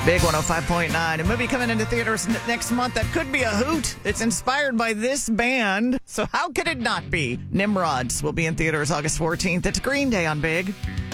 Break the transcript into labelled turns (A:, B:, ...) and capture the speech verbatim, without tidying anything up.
A: Big one oh five point nine. A movie coming into theaters n- next month that could be a hoot. It's inspired by this band. So how could it not be? Nimrods will be in theaters August fourteenth. It's Green Day on Big.